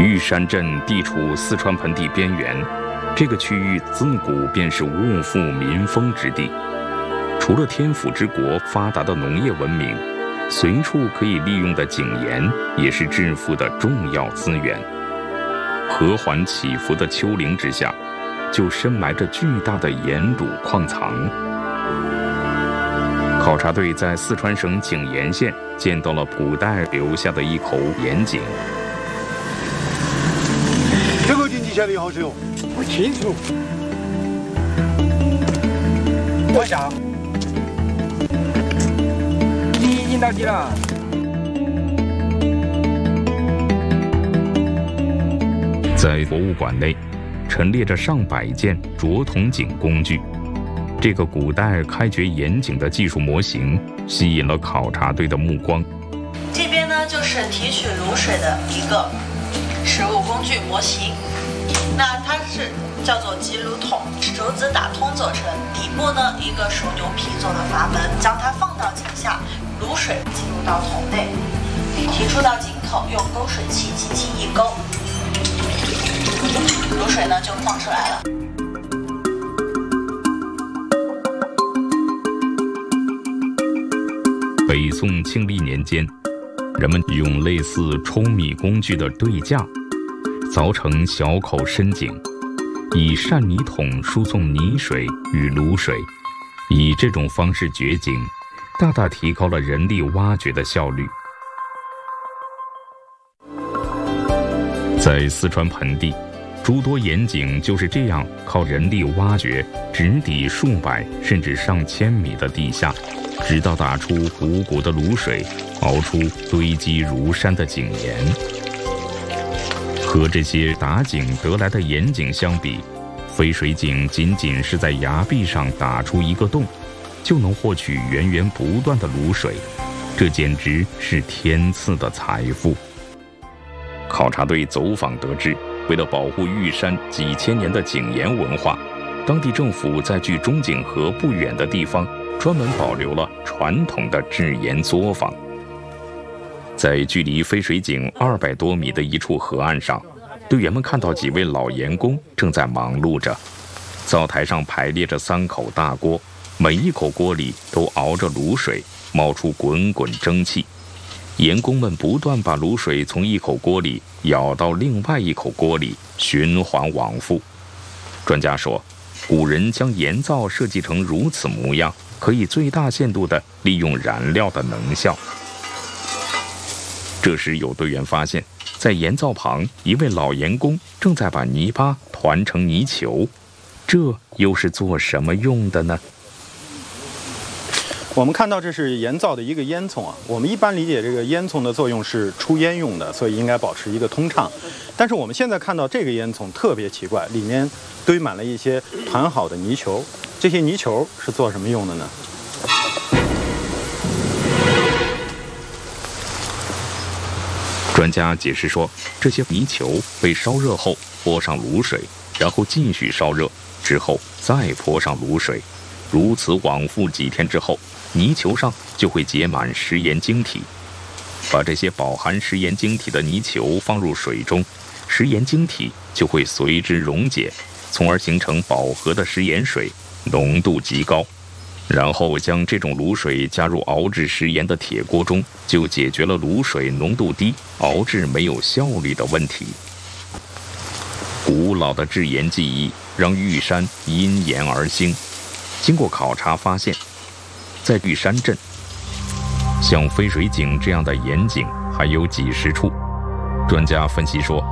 玉山镇地处四川盆地边缘，这个区域自古便是物富民丰之地。除了天府之国发达的农业文明，随处可以利用的井盐也是致富的重要资源。和缓起伏的丘陵之下，就深埋着巨大的盐卤矿藏。考察队在四川省井盐县见到了古代留下的一口盐井。 这个井底下的好深哦，不清楚。往下，你已经到底了。 在博物馆内，陈列着上百件琢铜井工具。这个古代开掘盐井的技术模型吸引了考察队的目光。 这边呢，就是提取卤水的一个实物工具模型。那它是叫做集卤桶，竹子打通做成，底部呢一个熟牛皮做的阀门，将它放到井下，卤水进入到桶内，提出到井口，用勾水器轻轻一勾，卤水呢就放出来了。 北宋庆历年间，人们用类似舂米工具的对架，凿成小口深井，以扇泥桶输送泥水与卤水，以这种方式掘井，大大提高了人力挖掘的效率。在四川盆地，诸多盐井就是这样靠人力挖掘，直抵数百甚至上千米的地下，直到打出汩汩的卤水，熬出堆积如山的井盐。和这些打井得来的盐井相比，飞水井仅仅是在崖壁上打出一个洞，就能获取源源不断的卤水，这简直是天赐的财富。考察队走访得知，为了保护玉山几千年的井盐文化，当地政府在距钟井河不远的地方专门保留了传统的制盐作坊。在距离飞水井200多米的一处河岸上，队员们看到几位老盐工正在忙碌着。灶台上排列着3口大锅，每一口锅里都熬着卤水，冒出滚滚蒸汽。盐工们不断把卤水从一口锅里舀到另外一口锅里，循环往复。专家说，古人将盐灶设计成如此模样，可以最大限度地利用燃料的能效。这时有队员发现，在盐灶旁，一位老盐工正在把泥巴团成泥球，这又是做什么用的呢？ 我们看到这是盐灶的一个烟囱啊，我们一般理解这个烟囱的作用是出烟用的，所以应该保持一个通畅。但是我们现在看到这个烟囱特别奇怪，里面堆满了一些团好的泥球，这些泥球是做什么用的呢？ 专家解释说，这些泥球被烧热后泼上卤水，然后继续烧热，之后再泼上卤水，如此往复几天之后，泥球上就会结满食盐晶体。把这些饱含食盐晶体的泥球放入水中，食盐晶体就会随之溶解，从而形成饱和的食盐水，浓度极高。然后将这种卤水加入熬制食盐的铁锅中，就解决了卤水浓度低、熬制没有效率的问题。古老的制盐技艺让玉山因盐而兴。经过考察发现，在玉山镇，像飞水井这样的盐井还有几十处。专家分析说，